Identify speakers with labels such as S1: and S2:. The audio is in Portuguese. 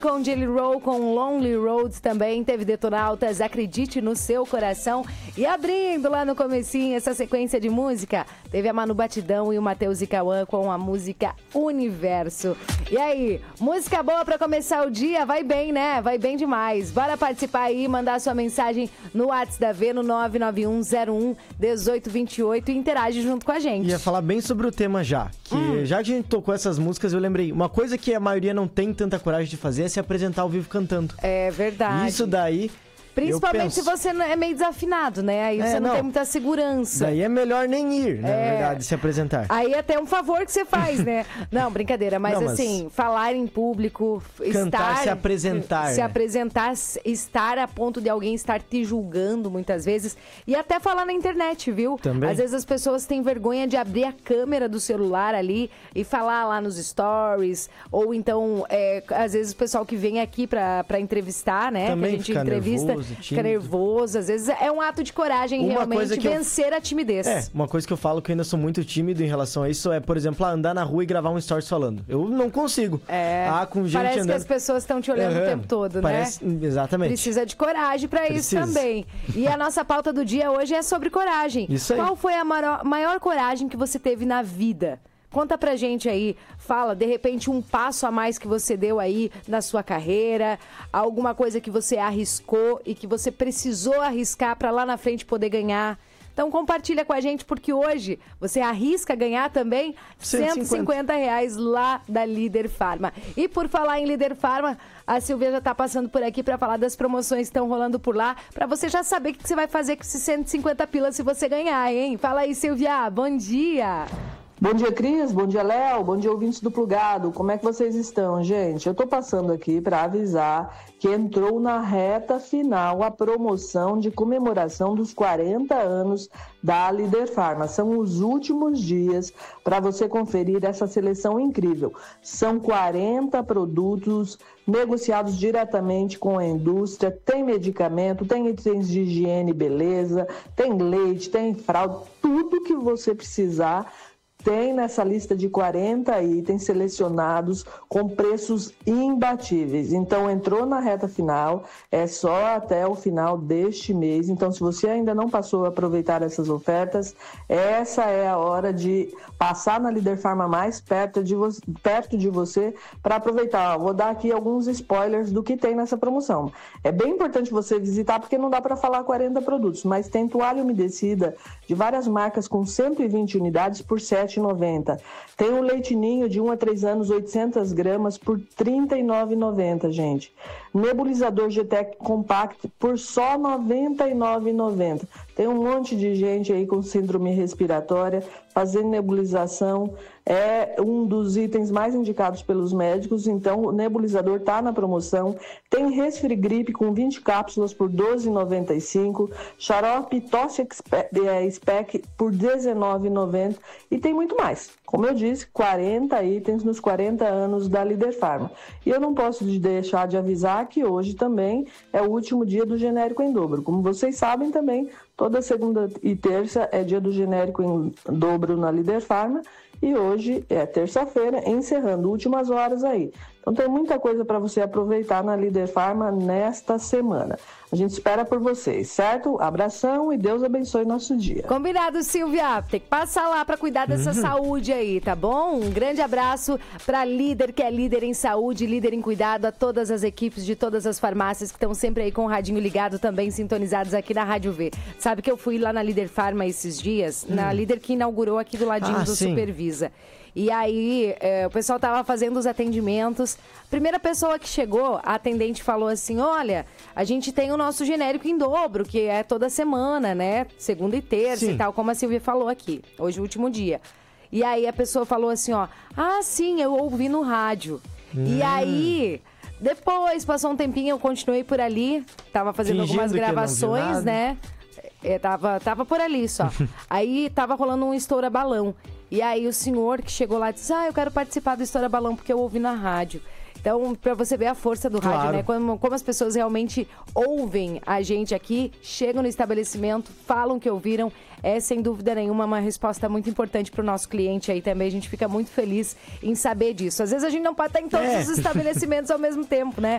S1: Com Jelly Roll, com Lonely Roads também, teve Detonautas, Acredite no Seu Coração. E abrindo lá no comecinho essa sequência de música, teve a Manu Batidão e o Matheus e Cauã com a música Universo. E aí, música boa pra começar o dia? Vai bem, né? Vai bem demais. Bora participar aí, mandar sua mensagem no WhatsApp da V, no 991011828 e interage junto com a gente.
S2: Ia falar bem sobre o tema já, que já que a gente tocou essas músicas, eu lembrei, uma coisa que a maioria não tem tanta coragem de fazer é se apresentar ao vivo cantando.
S1: É verdade.
S2: Isso daí...
S1: Principalmente se você é meio desafinado, né? Aí você não tem muita segurança.
S2: Daí é melhor nem ir, na verdade, se apresentar.
S1: Aí é até um favor que você faz, né? Não, brincadeira. Mas assim, falar em público,
S2: cantar, se apresentar.
S1: Se apresentar, estar a ponto de alguém estar te julgando muitas vezes. E até falar na internet, viu? Também. Às vezes as pessoas têm vergonha de abrir a câmera do celular ali e falar lá nos stories. Ou então, às vezes o pessoal que vem aqui pra entrevistar, né?
S2: Também
S1: que a gente entrevista. Fica nervoso, às vezes é um ato de coragem realmente vencer a timidez.
S2: Uma coisa que eu falo que eu ainda sou muito tímido em relação a isso é, por exemplo, andar na rua e gravar um stories falando. Eu não consigo. Com gente
S1: parece
S2: andando...
S1: que as pessoas estão te olhando o tempo todo, né?
S2: Exatamente.
S1: Precisa de coragem pra isso também. E a nossa pauta do dia hoje é sobre coragem.
S2: Isso aí.
S1: Qual foi a maior coragem que você teve na vida? Conta pra gente aí, fala, de repente, um passo a mais que você deu aí na sua carreira, alguma coisa que você arriscou e que você precisou arriscar pra lá na frente poder ganhar. Então compartilha com a gente, porque hoje você arrisca ganhar também R$150 lá da Líder Farma. E por falar em Líder Farma, a Silvia já tá passando por aqui para falar das promoções que estão rolando por lá, para você já saber o que você vai fazer com esses 150 pilas se você ganhar, hein? Fala aí, Silvia, bom dia!
S3: Bom dia, Cris. Bom dia, Léo. Bom dia, ouvintes do Plugado. Como é que vocês estão, gente? Eu tô passando aqui para avisar que entrou na reta final a promoção de comemoração dos 40 anos da Líder Farma. São os últimos dias para você conferir essa seleção incrível. São 40 produtos negociados diretamente com a indústria. Tem medicamento, tem itens de higiene e beleza, tem leite, tem fralda, tudo que você precisar. Tem nessa lista de 40 itens selecionados com preços imbatíveis. Então, entrou na reta final, é só até o final deste mês. Então, se você ainda não passou a aproveitar essas ofertas, essa é a hora de passar na Líder Farma mais perto de você para aproveitar. Vou dar aqui alguns spoilers do que tem nessa promoção. É bem importante você visitar, porque não dá para falar 40 produtos, mas tem toalha umedecida de várias marcas com 120 unidades por R$7,90. Tem um leite ninho de 1 a 3 anos, 800 gramas por R$ 39,90, gente. Nebulizador GTEC Compact por só R$ 99,90. Tem um monte de gente aí com síndrome respiratória fazendo nebulização. É um dos itens mais indicados pelos médicos, então o nebulizador está na promoção. Tem Resfrigripe com 20 cápsulas por R$ 12,95, xarope Tosse Spec por R$ 19,90 e tem muito mais. Como eu disse, 40 itens nos 40 anos da Líder Farma. E eu não posso deixar de avisar que hoje também é o último dia do genérico em dobro. Como vocês sabem também, toda segunda e terça é dia do genérico em dobro na Líder Farma. E hoje é terça-feira, encerrando últimas horas aí. Então tem muita coisa para você aproveitar na Líder Farma nesta semana. A gente espera por vocês, certo? Abração e Deus abençoe nosso dia.
S1: Combinado, Silvia. Tem que passar lá para cuidar dessa saúde aí, tá bom? Um grande abraço para Líder, que é líder em saúde, líder em cuidado, a todas as equipes de todas as farmácias que estão sempre aí com o radinho ligado, também sintonizados aqui na Rádio V. Sabe que eu fui lá na Líder Farma esses dias, na Líder que inaugurou aqui do ladinho do Supervisa. E aí, o pessoal tava fazendo os atendimentos. Primeira pessoa que chegou, a atendente falou assim: olha, a gente tem o nosso genérico em dobro, que é toda semana, né? Segunda e terça e tal, como a Silvia falou aqui. Hoje é o último dia. E aí a pessoa falou assim, ó: ah, sim, eu ouvi no rádio. E aí, depois, passou um tempinho, eu continuei por ali. Tava fazendo algumas gravações, né? Tava por ali só. Aí tava rolando um estoura-balão. E aí o senhor que chegou lá disse: ah, eu quero participar do estoura-balão porque eu ouvi na rádio. Então, pra você ver a força do rádio, né? Como as pessoas realmente ouvem a gente aqui, chegam no estabelecimento, falam que ouviram. É, sem dúvida nenhuma, uma resposta muito importante pro nosso cliente aí também. A gente fica muito feliz em saber disso. Às vezes a gente não pode estar em todos os estabelecimentos ao mesmo tempo, né?